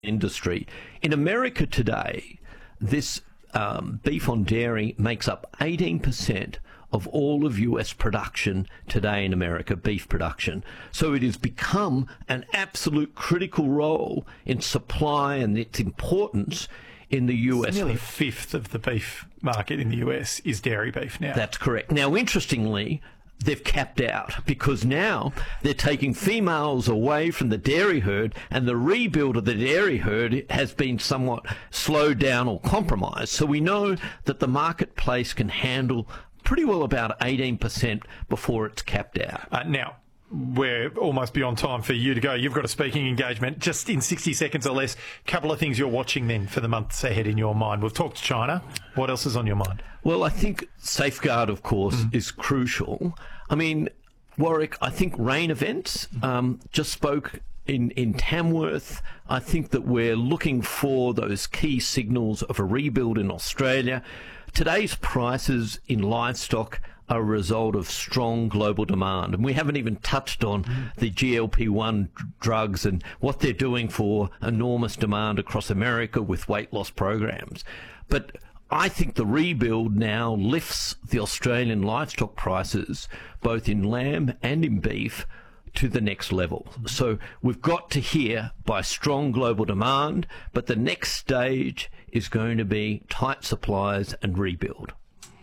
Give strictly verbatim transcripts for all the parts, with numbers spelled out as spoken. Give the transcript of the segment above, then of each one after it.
industry. In America today, this um, beef on dairy makes up eighteen percent of all of U S production today in America, beef production. So it has become an absolute critical role in supply and its importance in the U S. It's nearly a fifth of the beef market in the U S is dairy beef now. That's correct. Now, interestingly, they've capped out because now they're taking females away from the dairy herd, and the rebuild of the dairy herd has been somewhat slowed down or compromised. So we know that the marketplace can handle pretty well about eighteen percent before it's capped out. Uh, now, we're almost beyond time for you to go. You've got a speaking engagement just in sixty seconds or less. A couple of things you're watching then for the months ahead in your mind. We've talked China. What else is on your mind? Well, I think safeguard, of course, mm. is crucial. I mean, Warwick, I think rain events, um, just spoke in, in Tamworth. I think that we're looking for those key signals of a rebuild in Australia. Today's prices in livestock are a result of strong global demand. And we haven't even touched on mm. the G L P one drugs and what they're doing for enormous demand across America with weight loss programs. But I think the rebuild now lifts the Australian livestock prices, both in lamb and in beef, to the next level. So we've got to hear by strong global demand, but the next stage is going to be tight supplies and rebuild.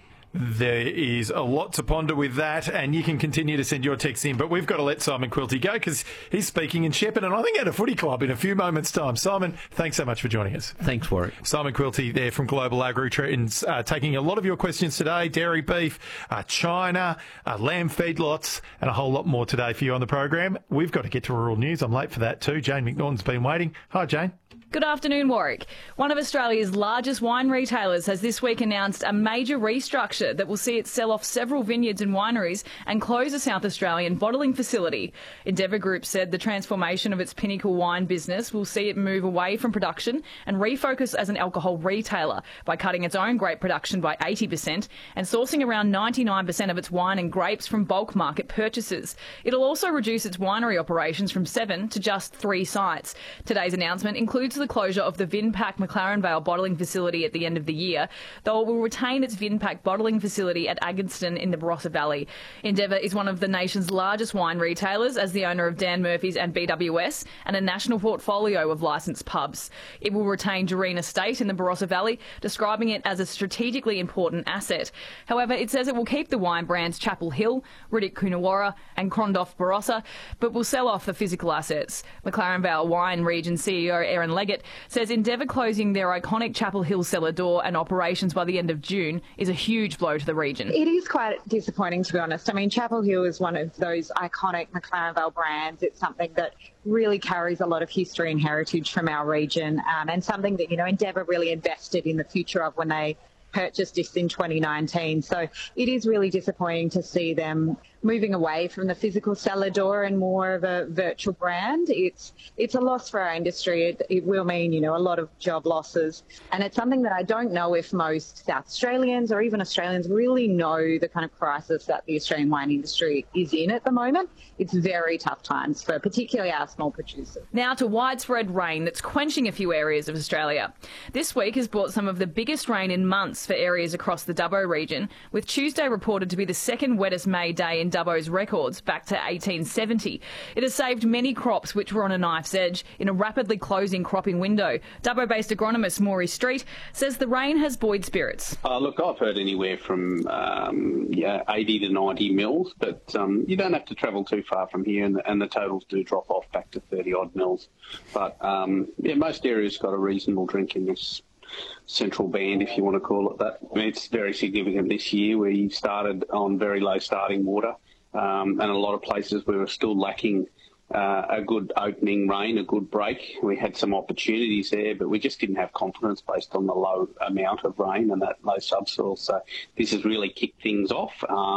There is a lot to ponder with that, and you can continue to send your texts in, but we've got to let Simon Quilty go because he's speaking in Shepparton, and I think at a footy club in a few moments' time. Simon, thanks so much for joining us. Thanks, Warwick. Simon Quilty there from Global Agri-Trends, uh, taking a lot of your questions today, dairy, beef, uh, China, uh, lamb feedlots, and a whole lot more today for you on the program. We've got to get to rural news. I'm late for that too. Jane McNaughton's been waiting. Hi, Jane. Good afternoon, Warwick. One of Australia's largest wine retailers has this week announced a major restructure that will see it sell off several vineyards and wineries and close a South Australian bottling facility. Endeavour Group said the transformation of its Pinnacle wine business will see it move away from production and refocus as an alcohol retailer by cutting its own grape production by eighty percent and sourcing around ninety-nine percent of its wine and grapes from bulk market purchases. It'll also reduce its winery operations from seven to just three sites. Today's announcement includes the closure of the Vinpac McLaren Vale bottling facility at the end of the year, though it will retain its Vinpac bottling facility at Aggeston in the Barossa Valley. Endeavour is one of the nation's largest wine retailers as the owner of Dan Murphy's and B W S and a national portfolio of licensed pubs. It will retain Doreen Estate in the Barossa Valley, describing it as a strategically important asset. However, it says it will keep the wine brands Chapel Hill, Riddick Coonawarra and Crondoff Barossa, but will sell off the physical assets. McLaren Vale Wine Region C E O Aaron Leggett says Endeavour closing their iconic Chapel Hill cellar door and operations by the end of June is a huge blow to the region. It is quite disappointing, to be honest. I mean, Chapel Hill is one of those iconic McLaren Vale brands. It's something that really carries a lot of history and heritage from our region, um, and something that, you know, Endeavour really invested in the future of when they purchased this in twenty nineteen. So it is really disappointing to see them moving away from the physical cellar door and more of a virtual brand. It's it's a loss for our industry. It, it will mean, you know, a lot of job losses. And it's something that I don't know if most South Australians or even Australians really know the kind of crisis that the Australian wine industry is in at the moment. It's very tough times for particularly our small producers. Now to widespread rain that's quenching a few areas of Australia. This week has brought some of the biggest rain in months for areas across the Dubbo region, with Tuesday reported to be the second wettest May day in Dubbo's records back to eighteen seventy. It has saved many crops which were on a knife's edge in a rapidly closing cropping window. Dubbo-based agronomist Maury Street says the rain has buoyed spirits. Uh, look, I've heard anywhere from um, yeah, eighty to ninety mils, but um, you don't have to travel too far from here, and the, and the totals do drop off back to thirty odd mils. But um, yeah, most areas got a reasonable drink in this central band, if you want to call it that. I mean, it's very significant this year. We started on very low starting water, um, and a lot of places we were still lacking uh, a good opening rain, a good break. We had some opportunities there, but we just didn't have confidence based on the low amount of rain and that low subsoil. So this has really kicked things off. Um,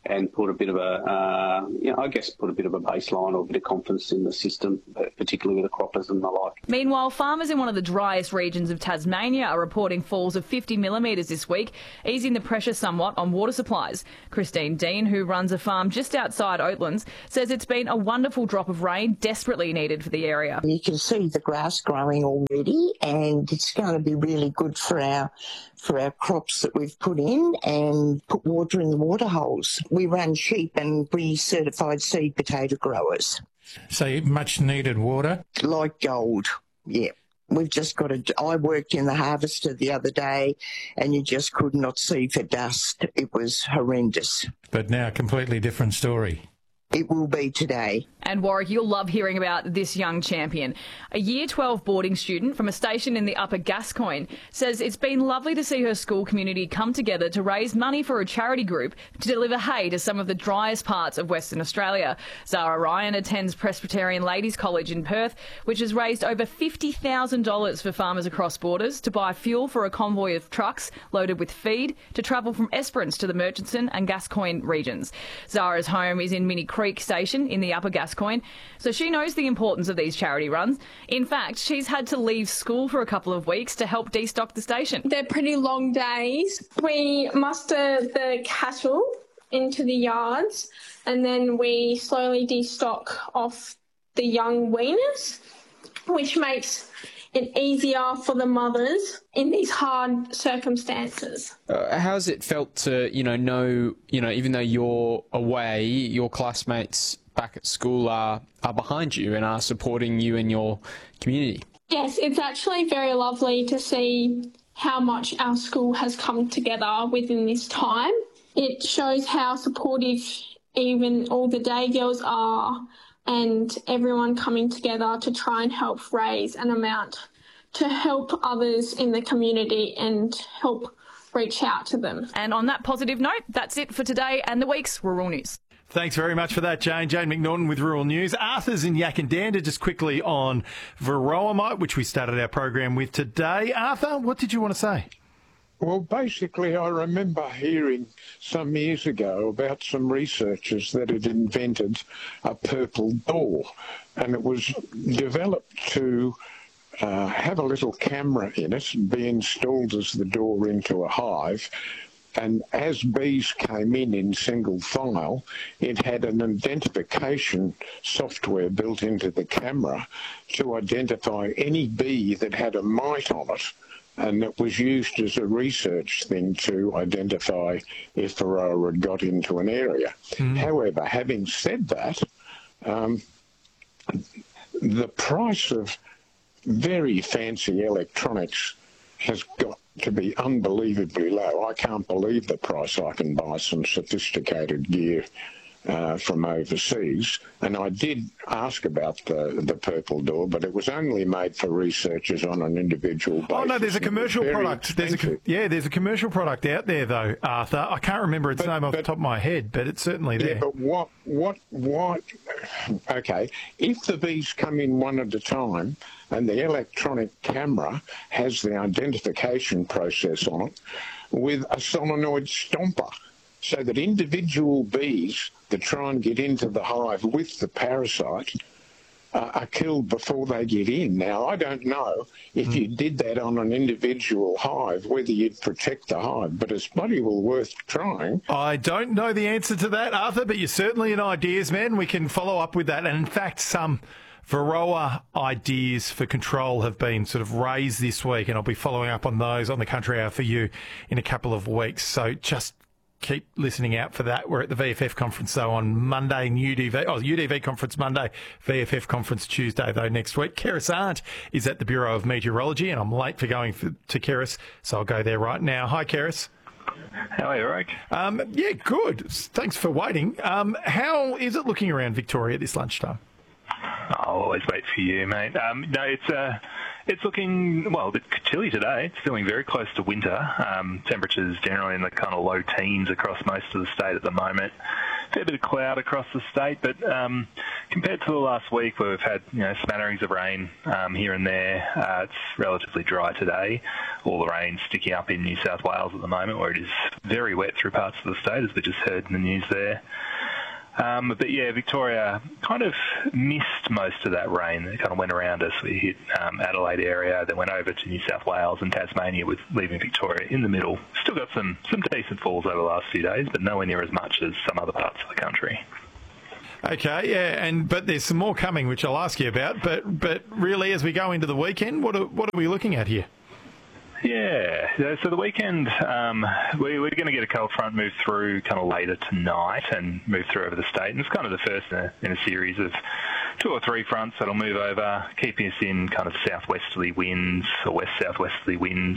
and put a bit of a, uh, you know, I guess put a bit of a baseline or a bit of confidence in the system, particularly with the croppers and the like. Meanwhile, farmers in one of the driest regions of Tasmania are reporting falls of fifty millimetres this week, easing the pressure somewhat on water supplies. Christine Dean, who runs a farm just outside Oatlands, says it's been a wonderful drop of rain desperately needed for the area. You can see the grass growing already, and it's going to be really good for our for our crops that we've put in and put water in the water holes. We run sheep and we certified seed potato growers. So much needed water? Like gold, yeah. We've just got to... I worked in the harvester the other day and you just could not see for dust. It was horrendous. But now a completely different story. It will be today. And Warwick, you'll love hearing about this young champion. A Year twelve boarding student from a station in the Upper Gascoyne says it's been lovely to see her school community come together to raise money for a charity group to deliver hay to some of the driest parts of Western Australia. Zara Ryan attends Presbyterian Ladies College in Perth, which has raised over fifty thousand dollars for farmers across borders to buy fuel for a convoy of trucks loaded with feed to travel from Esperance to the Murchison and Gascoyne regions. Zara's home is in Minnie Creek Station in the Upper Gascoyne. So she knows the importance of these charity runs. In fact, she's had to leave school for a couple of weeks to help destock the station. They're pretty long days. We muster the cattle into the yards and then we slowly destock off the young weaners, which makes it easier for the mothers in these hard circumstances. Uh, how's it felt to, you know, know, you know, even though you're away, your classmates back at school are, are behind you and are supporting you in your community? Yes, it's actually very lovely to see how much our school has come together within this time. It shows how supportive even all the day girls are, and everyone coming together to try and help raise an amount to help others in the community and help reach out to them. And on that positive note, that's it for today and the week's Rural News. Thanks very much for that, Jane. Jane McNaughton with Rural News. Arthur's in Yakandanda just quickly on Varroa mite, which we started our program with today. Arthur, what did you want to say? Well, basically, I remember hearing some years ago about some researchers that had invented a purple door, and it was developed to uh, have a little camera in it and be installed as the door into a hive. And as bees came in in single file, it had an identification software built into the camera to identify any bee that had a mite on it. And it was used as a research thing to identify if Varroa had got into an area. Mm. However, having said that, um, the price of very fancy electronics has got to be unbelievably low. I can't believe the price I can buy some sophisticated gear uh, from overseas. And I did ask about the, the purple door, but it was only made for researchers on an individual basis. Oh, no, there's a commercial product. There's a, yeah, there's a commercial product out there, though, Arthur. I can't remember its but, name off but, the top of my head, but it's certainly there. Yeah, but what, what, what, okay, if the bees come in one at a time and the electronic camera has the identification process on it with a solenoid stomper, so that individual bees that try and get into the hive with the parasite uh, are killed before they get in. Now, I don't know if mm. you did that on an individual hive, whether you'd protect the hive, but it's bloody well worth trying. I don't know the answer to that, Arthur, but you're certainly an ideas man. We can follow up with that. And in fact, some Varroa ideas for control have been sort of raised this week, and I'll be following up on those on the Country Hour for you in a couple of weeks. So just keep listening out for that. We're at the V F F conference, though, on Monday, and U D V, oh, U D V conference Monday, V F F conference Tuesday, though, next week. Keris Arndt is at the Bureau of Meteorology, and I'm late for going for, to Keris, so I'll go there right now. Hi, Keris. How are you, Rick? Um, yeah, good. Thanks for waiting. Um, how is it looking around Victoria this lunchtime? I'll always wait for you, mate. Um, no, it's uh, it's looking, well, a bit chilly today. It's feeling very close to winter. Um, temperatures generally in the kind of low teens across most of the state at the moment. fair bit of cloud across the state, but um, compared to the last week where we've had, you know, smatterings of rain um, here and there, uh, it's relatively dry today. All the rain sticking up in New South Wales at the moment, where it is very wet through parts of the state, as we just heard in the news there. Um, but yeah, Victoria kind of missed most of that rain that kind of went around us. We hit um, Adelaide area, then went over to New South Wales and Tasmania, with leaving Victoria in the middle. Still got some, some decent falls over the last few days, but nowhere near as much as some other parts of the country. Okay, yeah, and but there's some more coming, which I'll ask you about. But but really, as we go into the weekend, what are, what are we looking at here? Yeah, so the weekend, um, we, we're going to get a cold front move through kind of later tonight and move through over the state. And it's kind of the first in a, in a series of two or three fronts that'll move over, keeping us in kind of southwesterly winds or west-southwesterly winds.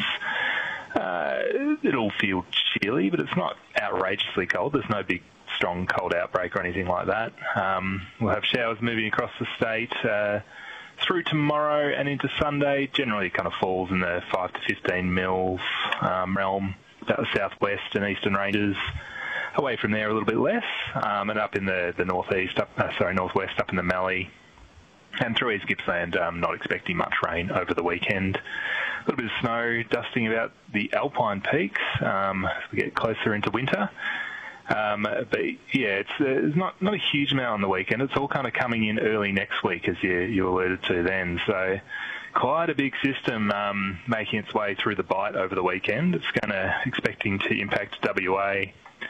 Uh, it'll feel chilly, but it's not outrageously cold. There's no big, strong cold outbreak or anything like that. Um, we'll have showers moving across the state uh, through tomorrow and into Sunday. Generally kind of falls in the five to fifteen mils um, realm, about the southwest and eastern ranges. Away from there a little bit less, um, and up in the, the northeast, up, uh, sorry, northwest, up in the Mallee. And through East Gippsland, um, not expecting much rain over the weekend. A little bit of snow dusting about the Alpine peaks um, as we get closer into winter. Um, but yeah, it's, uh, it's not not a huge amount on the weekend. It's all kind of coming in early next week, as you, you alluded to then. So quite a big system um, making its way through the Bight over the weekend. It's going to expecting to impact W A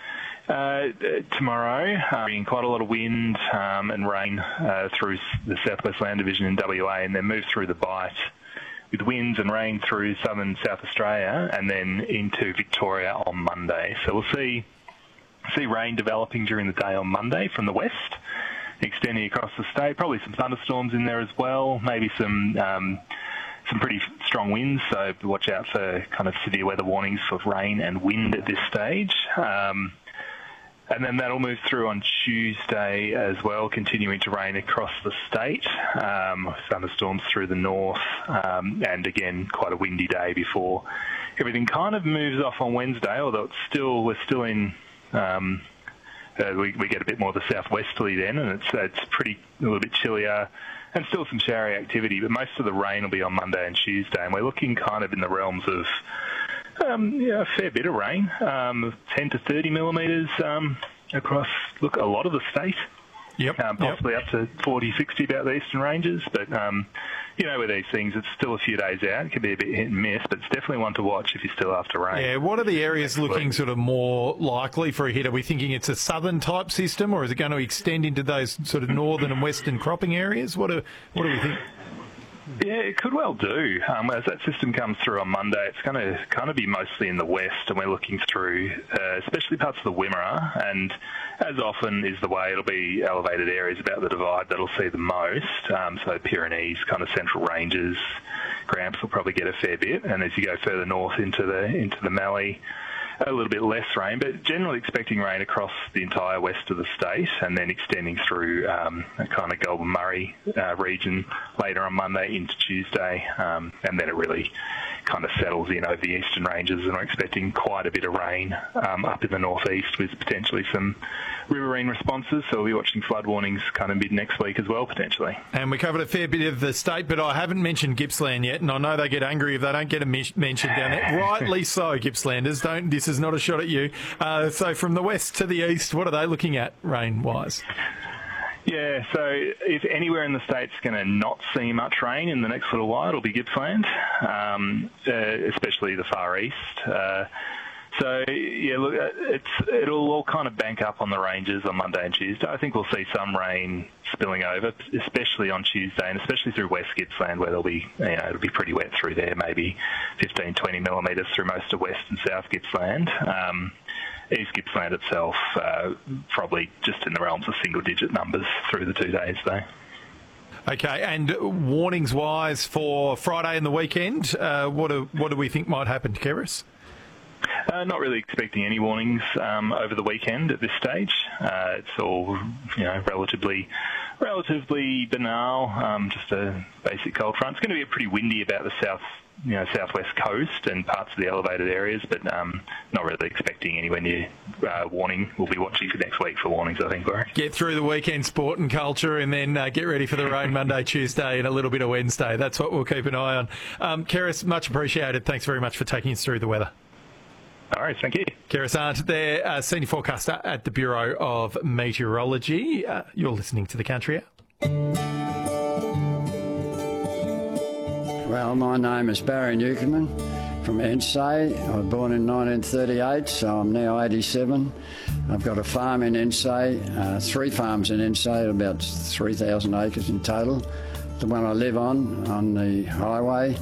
uh, tomorrow, uh, bringing quite a lot of wind um, and rain uh, through the Southwest Land Division in W A, and then move through the Bight with winds and rain through southern South Australia and then into Victoria on Monday. So we'll see. See rain developing during the day on Monday from the west, extending across the state. Probably some thunderstorms in there as well. Maybe some um, some pretty strong winds. So watch out for kind of severe weather warnings for rain and wind at this stage. Um, and then that'll move through on Tuesday as well, continuing to rain across the state. Um, thunderstorms through the north, um, and again quite a windy day before everything kind of moves off on Wednesday. Although it's still we're still in. Um, uh, we, we get a bit more of the southwesterly then, and it's it's pretty a little bit chillier, and still some showery activity. But most of the rain will be on Monday and Tuesday, and we're looking kind of in the realms of um, yeah, a fair bit of rain, um, ten to thirty millimetres um, across look a lot of the state. Yep. Um, possibly yep. up to forty, sixty about the eastern ranges, but um, you know, with these things, it's still a few days out. It can be a bit hit and miss, but it's definitely one to watch if you're still after rain. Yeah, what are the areas looking sort of more likely for a hit? Are we thinking it's a southern type system, or is it going to extend into those sort of northern and western cropping areas? What do, what do we think? Yeah, it could well do. Um, as that system comes through on Monday, it's going to kind of be mostly in the west, and we're looking through, uh, especially parts of the Wimmera, and as often is the way, it'll be elevated areas about the Divide that'll see the most. Um, so Pyrenees, kind of central ranges, Gramps will probably get a fair bit, and as you go further north into the into the Mallee, a little bit less rain, but generally expecting rain across the entire west of the state, and then extending through um, a kind of Goulburn Murray uh, region later on Monday into Tuesday, um, and then it really kind of settles in over the eastern ranges, and we're expecting quite a bit of rain um, up in the northeast with potentially some riverine responses, so we'll be watching flood warnings kind of mid next week as well, potentially. And we covered a fair bit of the state, but I haven't mentioned Gippsland yet, and I know they get angry if they don't get a mention down there. Rightly so, Gippslanders. Don't. This is not a shot at you. Uh, so from the west to the east, what are they looking at rain-wise? Yeah, so if anywhere in the state's going to not see much rain in the next little while, it'll be Gippsland, um, uh, especially the far east. Uh, so, yeah, look, it's, it'll all kind of bank up on the ranges on Monday and Tuesday. I think we'll see some rain spilling over, especially on Tuesday, and especially through West Gippsland, where there'll be, you know, it'll be pretty wet through there, maybe fifteen, twenty millimetres through most of West and South Gippsland. Um, East Gippsland itself, uh, probably just in the realms of single-digit numbers through the two days, though. Okay, and warnings-wise for Friday and the weekend, uh, what do what do we think might happen to Keris? Uh, not really expecting any warnings um, over the weekend at this stage. Uh, it's all, you know, relatively relatively banal, um, just a basic cold front. It's going to be pretty windy about the south, you know, southwest coast and parts of the elevated areas, but um, not really expecting anywhere near uh, warning. We'll be watching for next week for warnings, I think, Warwick. Get through the weekend, sport and culture, and then uh, get ready for the rain Monday, Tuesday, and a little bit of Wednesday. That's what we'll keep an eye on. Um, Keris, much appreciated. Thanks very much for taking us through the weather. All right, thank you. Keris Arndt there, uh, Senior Forecaster at the Bureau of Meteorology. Uh, you're listening to The Country Hour. Well, my name is Barry Newcomen from Ensay. I was born in nineteen thirty-eight, so I'm now eighty-seven. I've got a farm in Ensay, uh, three farms in Ensay, about three thousand acres in total. The one I live on, on the highway,